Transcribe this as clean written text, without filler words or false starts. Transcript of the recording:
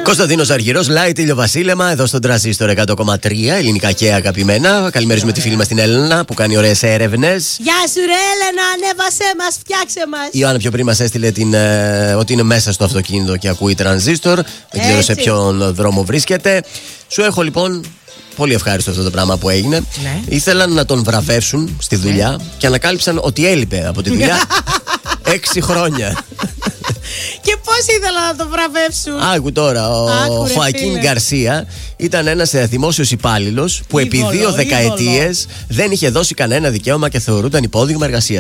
Κωνσταντίνος Αργυρός, Light ηλιοβασίλεμα, εδώ στον Τρανζίστορ 100,3, ελληνικά και αγαπημένα. Καλημερίζουμε τη φίλη μας την Έλενα που κάνει ωραίες έρευνες. Γεια σου, ρε Έλενα, ανέβασέ μας, φτιάξε μας. Η Ιωάννα πιο πριν μας έστειλε ότι είναι μέσα στο αυτοκίνητο και ακούει Τρανζίστορ. Δεν ξέρω σε ποιον δρόμο βρίσκεται. Σου έχω λοιπόν. Πολύ ευχάριστο αυτό το πράγμα που έγινε. Ναι. Ήθελαν να τον βραβεύσουν στη δουλειά και ανακάλυψαν ότι έλειπε από τη δουλειά 6 χρόνια. Και πώς ήθελαν να τον βραβεύσουν? Άκου τώρα, ο Χωακίν Γκαρσία ήταν ένας δημόσιος υπάλληλος που επί 2 δεκαετίες δεν είχε δώσει κανένα δικαίωμα και θεωρούταν υπόδειγμα εργασίας.